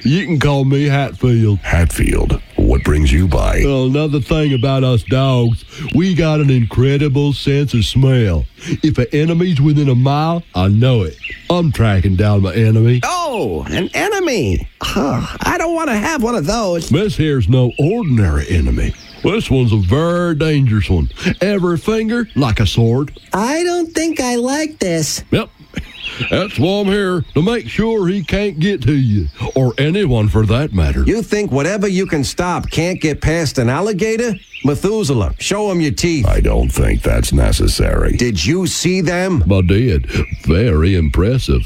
You can call me Hatfield. Hatfield, what brings you by? Well, another thing about us dogs, we got an incredible sense of smell. If an enemy's within a mile, I know it. I'm tracking down my enemy. Oh, an enemy. I don't want to have one of those. This here's no ordinary enemy. This one's a very dangerous one. Every finger like a sword. I don't think I like this. Yep. That's why I'm here, to make sure he can't get to you, or anyone for that matter. You think whatever you can stop can't get past an alligator? Methuselah, show him your teeth. I don't think that's necessary. Did you see them? I did. Very impressive.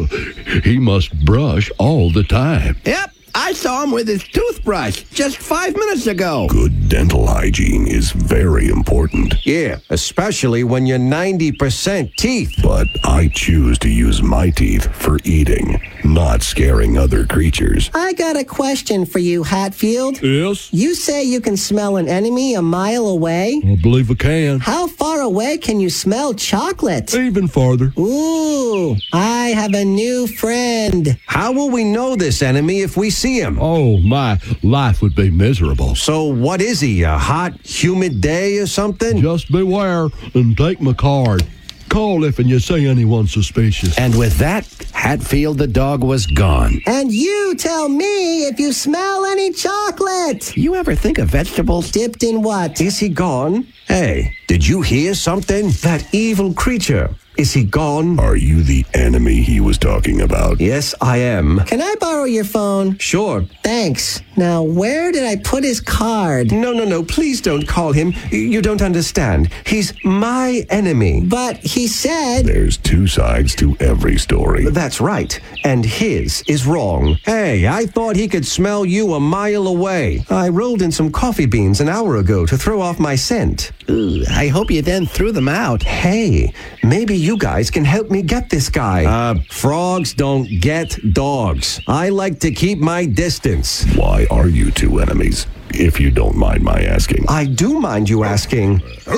He must brush all the time. Yep, I saw him with his toothbrush just 5 minutes ago. Good dental hygiene is very important. Yeah, especially when you're 90% teeth. But I choose to use my teeth for eating, not scaring other creatures. I got a question for you, Hatfield. Yes? You say you can smell an enemy a mile away? I believe I can. How far away can you smell chocolate? Even farther. Ooh, I have a new friend. How will we know this enemy if we see him? Oh, my life would be miserable. So what is he, a hot, humid day or something? Just beware and take my card. Call if you see anyone suspicious. And with that, Hatfield the dog was gone. And you tell me if you smell any chocolate. You ever think of vegetables? Dipped in what? Is he gone? Hey, did you hear something? That evil creature. Is he gone? Are you the enemy he was talking about? Yes, I am. Can I borrow your phone? Sure. Thanks. Now, where did I put his card? No, please don't call him. You don't understand. He's my enemy. But he said... There's two sides to every story. That's right. And his is wrong. Hey, I thought he could smell you a mile away. I rolled in some coffee beans an hour ago to throw off my scent. Ooh, I hope you then threw them out. Hey, maybe you guys can help me get this guy. Frogs don't get dogs. I like to keep my distance. Why are you two enemies, if you don't mind my asking? I do mind you asking.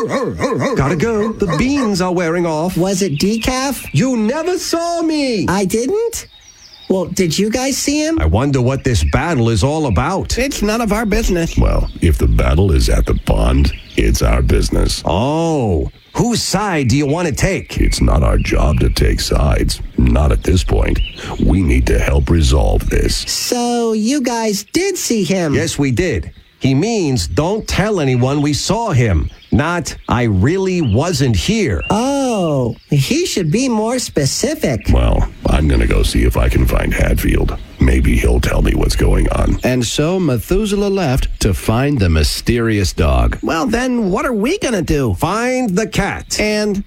Gotta go. The beans are wearing off. Was it decaf? You never saw me. I didn't? Well, did you guys see him? I wonder what this battle is all about. It's none of our business. Well, if the battle is at the pond, it's our business. Oh, whose side do you want to take? It's not our job to take sides. Not at this point. We need to help resolve this. So you guys did see him? Yes, we did. He means don't tell anyone we saw him. Not, I really wasn't here. Oh, he should be more specific. Well, I'm going to go see if I can find Hatfield. Maybe he'll tell me what's going on. And so Methuselah left to find the mysterious dog. Well, then what are we going to do? Find the cat. And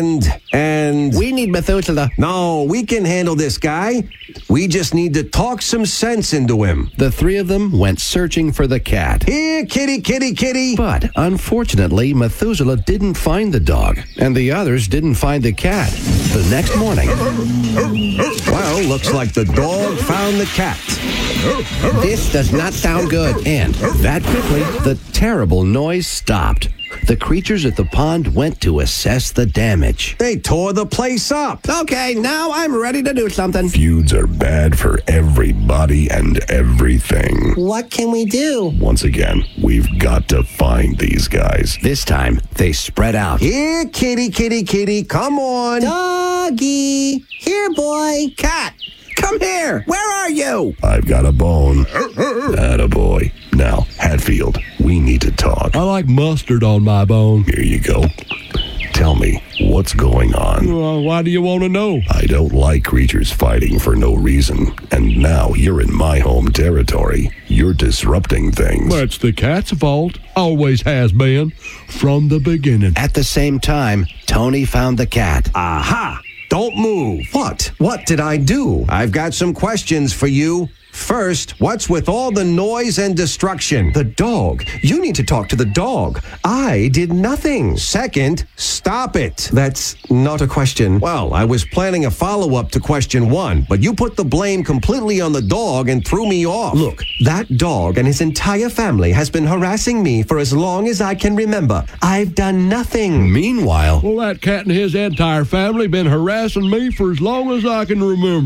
We we need Methuselah. No, we can handle this guy. We just need to talk some sense into him. The three of them went searching for the cat. Here, kitty, kitty, kitty. But unfortunately, Methuselah didn't find the dog, and the others didn't find the cat. The next morning, Well, looks like the dog found the cat. this does not sound good. And that quickly, the terrible noise stopped. The creatures at the pond went to assess the damage. They tore the place up. Okay, now I'm ready to do something. Feuds are bad for everybody and everything. What can we do? Once again, we've got to find these guys. This time, they spread out. Here, kitty, kitty, kitty, come on. Doggy! Here, boy! Cat, come here. Where are you? I've got a bone. Attaboy. Now, Hatfield, we need to talk. I like mustard on my bone. Here you go. Tell me, what's going on? Well, why do you want to know? I don't like creatures fighting for no reason. And now you're in my home territory. You're disrupting things. That's the cat's fault. Always has been. From the beginning. At the same time, Tony found the cat. Aha! Don't move. What? What did I do? I've got some questions for you. First, what's with all the noise and destruction? The dog. You need to talk to the dog. I did nothing. Second, stop it. That's not a question. Well, I was planning a follow-up to question one, but you put the blame completely on the dog and threw me off. Look, that dog and his entire family has been harassing me for as long as I can remember. I've done nothing. Meanwhile, Well, that cat and his entire family been harassing me for as long as I can remember.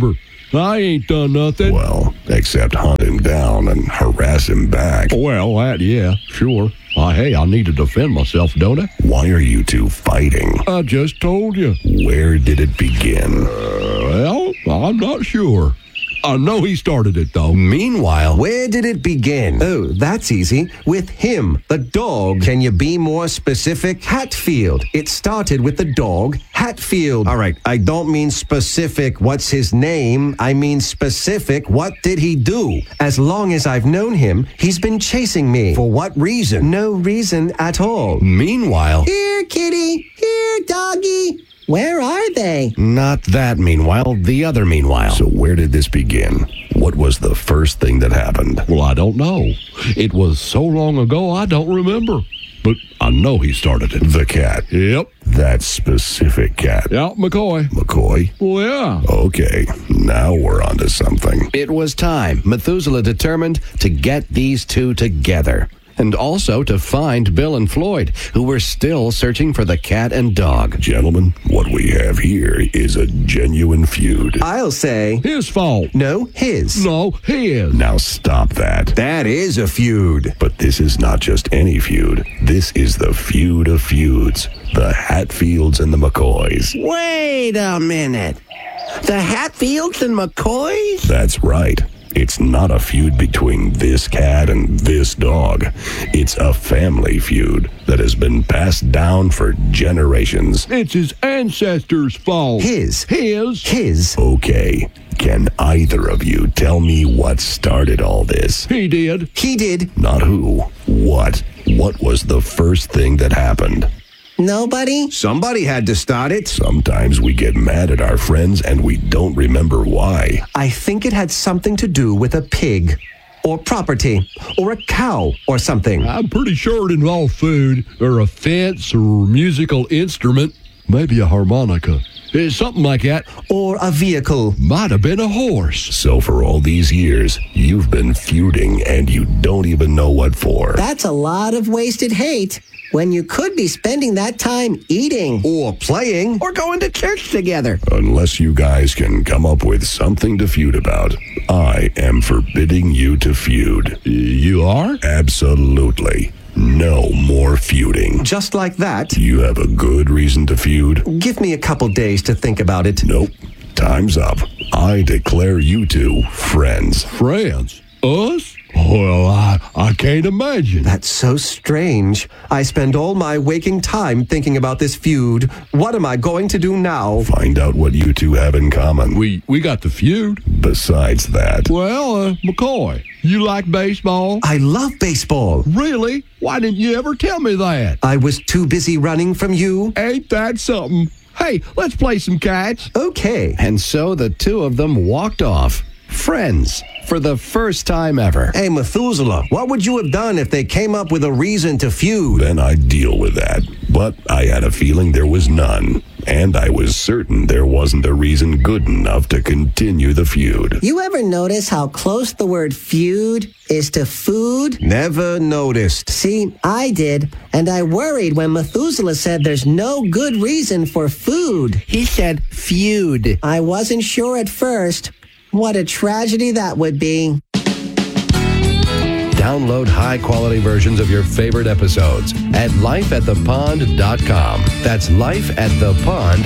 I ain't done nothing. Well, except hunt him down and harass him back. Well, that, yeah, sure. Hey, I need to defend myself, don't I? Why are you two fighting? I just told you. Where did it begin? Well, I'm not sure. I know he started it, though. Meanwhile, Where did it begin? Oh, that's easy. With him, the dog. Can you be more specific? Hatfield. It started with the dog, Hatfield. All right, I don't mean specific, what's his name? I mean specific, what did he do? As long as I've known him, he's been chasing me. For what reason? No reason at all. meanwhile, Here, kitty. Here, doggy. Where are they? not that meanwhile, the other meanwhile. So where did this begin? What was the first thing that happened? Well, I don't know. It was so long ago, I don't remember. But I know he started it. The cat. Yep. That specific cat. Yeah, McCoy. McCoy? Well, yeah. Okay, now we're onto something. It was time. Methuselah determined to get these two together. And also to find Bill and Floyd, who were still searching for the cat and dog. Gentlemen, what we have here is a genuine feud. I'll say, His fault. no, his. No, his. Now stop that. That is a feud. But this is not just any feud. This is the feud of feuds. The Hatfields and the McCoys. Wait a minute. The Hatfields and McCoys? That's right. It's not a feud between this cat and this dog. It's a family feud that has been passed down for generations. It's his ancestors' fault. His. His. Okay, can either of you tell me what started all this? He did. He did. Not who, what? What was the first thing that happened? Nobody? Somebody had to start it. Sometimes we get mad at our friends and we don't remember why. I think it had something to do with a pig, or property, or a cow, or something. I'm pretty sure it involved food, or a fence, or musical instrument. Maybe a harmonica. Something like that. Or a vehicle. Might have been a horse. So for all these years, you've been feuding and you don't even know what for. That's a lot of wasted hate when you could be spending that time eating. Or playing. Or going to church together. Unless you guys can come up with something to feud about, I am forbidding you to feud. You are? Absolutely. No more feuding. Just like that. You have a good reason to feud? Give me a couple days to think about it. Nope. Time's up. I declare you two friends. Friends? Us? Well, I can't imagine. That's so strange. I spend all my waking time thinking about this feud. What am I going to do now? Find out what you two have in common. We got the feud. Besides that, Well, McCoy, you like baseball? I love baseball. Really? Why didn't you ever tell me that? I was too busy running from you. Ain't that something? Hey, let's play some catch. Okay. And so the two of them walked off, friends, for the first time ever. Hey, Methuselah, what would you have done if they came up with a reason to feud? then I'd deal with that. But I had a feeling there was none. And I was certain there wasn't a reason good enough to continue the feud. You ever notice how close the word feud is to food? Never noticed. See, I did, and I worried when Methuselah said there's no good reason for food. He said feud. I wasn't sure at first. What a tragedy that would be. Download high-quality versions of your favorite episodes at lifeatthepond.com. That's lifeatthepond.com.